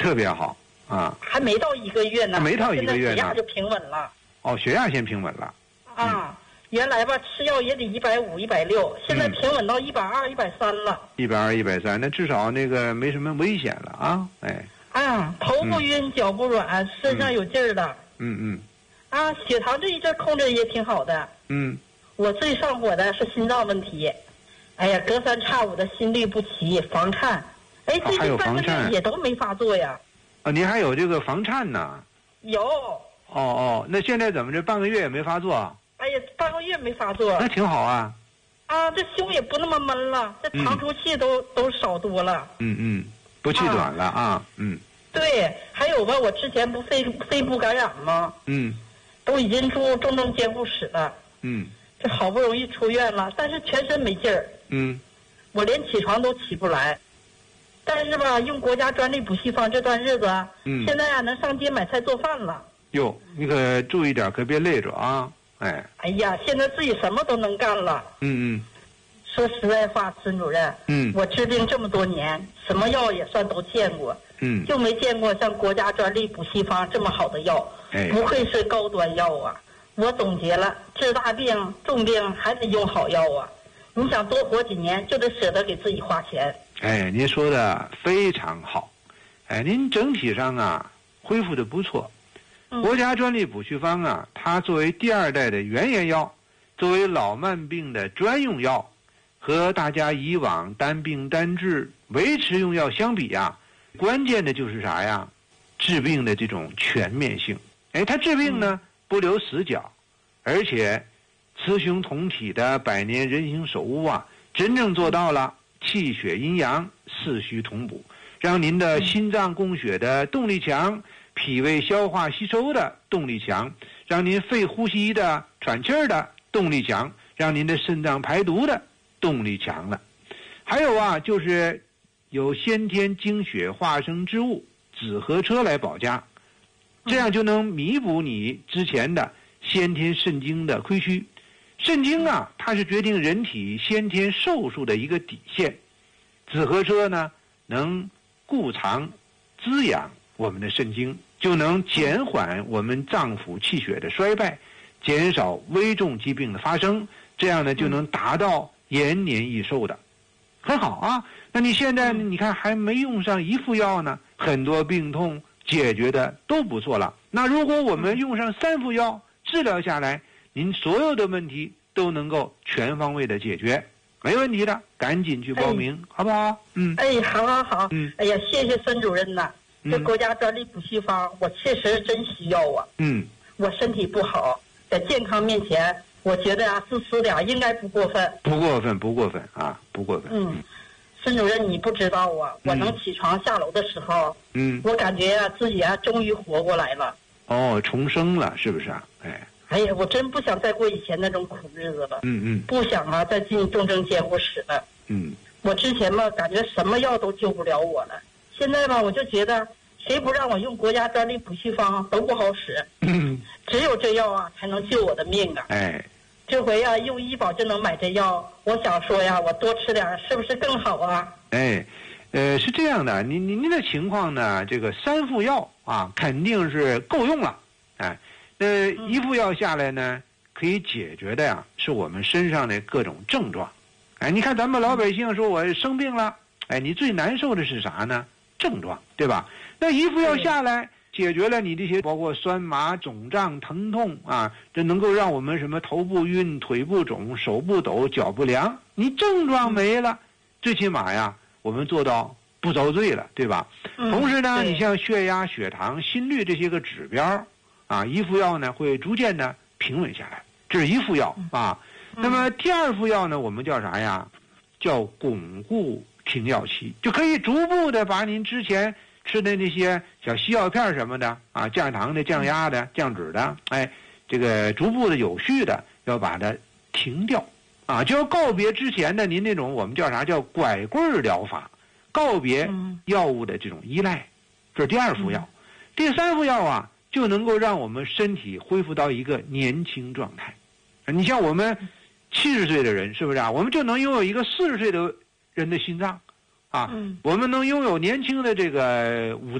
特别好啊。 还没到1个月呢， 还没到1个月呢， 血压就平稳了。 哦，血压先平稳了。 啊，原来吧吃药也得150、160，现在平稳到120、130了。 120、130，那至少那个没什么危险了啊，哎。 啊，头不晕，脚不软，身上有劲儿了。啊，血糖这一阵控制也挺好的。我最上火的是心脏问题，哎呀，隔三差五的心律不齐、房颤，哎，最近半个月也都没发作呀。 啊，您还有这个房颤呢？ 有。 哦，那现在怎么这半个月也没发作？ 哎呀，半个月没发作。 那挺好啊。 啊，这胸也不那么闷了，这长出气都少多了。 不气短了啊。 对，还有吧，我之前不肺部感染吗？都已经住重症监护室了。这好不容易出院了，但是全身没劲儿。我连起床都起不来。但是吧，用国家专利补气方这段日子，现在啊能上街买菜做饭了。 哟，你可注意点，可别累着啊！哎呀，现在自己什么都能干了。说实在话，孙主任，我治病这么多年，什么药也算都见过，就没见过像国家专利补气方这么好的药，不愧是高端药啊！我总结了，治大病、重病还得用好药啊！你想多活几年，就得舍得给自己花钱。 哎，您说的非常好，哎，您整体上啊恢复的不错。国家专利补气方啊，它作为第2代的原研药，作为老慢病的专用药，和大家以往单病单治维持用药相比啊，关键的就是啥呀？治病的这种全面性。哎，它治病呢不留死角，而且雌雄同体的百年人形手物啊，真正做到了气血阴阳、四虚同补，让您的心脏供血的动力强，脾胃消化吸收的动力强，让您肺呼吸的喘气儿的动力强，让您的肾脏排毒的动力强了。还有啊，就是有先天精血化生之物紫河车来保家，这样就能弥补你之前的先天肾精的亏虚。肾精啊，它是决定人体先天寿数的一个底线。紫河车呢，能固藏滋养我们的肾精，就能减缓我们脏腑气血的衰败，减少危重疾病的发生，这样呢就能达到延年益寿的。很好啊，那你现在你看还没用上1副药呢，很多病痛解决的都不错了。那如果我们用上3副药治疗下来，您所有的问题都能够全方位的解决，没问题的，赶紧去报名，好不好？ 好。哎呀，谢谢孙主任呐。这国家专利补气方，我确实真需要啊。我身体不好，在健康面前，我觉得啊，自私点应该不过分。 不过分啊，不过分。 孙主任，你不知道啊，我能起床下楼的时候，我感觉啊自己啊终于活过来了。 哦，重生了，是不是啊？ 哎呀，我真不想再过以前那种苦日子了。不想啊再进重症监护室了。我之前吧感觉什么药都救不了我了，现在吧我就觉得谁不让我用国家专利补气方都不好使。只有这药啊才能救我的命啊。这回啊用医保就能买这药，我想说呀，我多吃点是不是更好啊？ 是这样的，您的情况呢，这个3副药啊肯定是够用了。1副药下来呢，可以解决的呀是我们身上的各种症状。你看咱们老百姓说我生病了，你最难受的是啥呢？症状，对吧？那1副药下来，解决了你这些包括酸麻、肿胀、疼痛啊，这能够让我们什么头部晕、腿部肿、手不抖、脚不凉，你症状没了，最起码呀，我们做到不遭罪了，对吧？同时呢，你像血压、血糖、心率这些个指标啊，1副药呢会逐渐的平稳下来，这是1副药啊。那么第2副药呢，我们叫啥呀？叫巩固停药期，就可以逐步的把您之前吃的那些小西药片什么的啊，降糖的、降压的、降脂的，这个逐步的、有序的要把它停掉啊，就要告别之前的您那种我们叫啥叫拐棍疗法，告别药物的这种依赖。这是第2副药。第3副药啊，就能够让我们身体恢复到一个年轻状态。你像我们70岁的人，是不是啊？我们就能拥有一个40岁的人的心脏啊，我们能拥有年轻的这个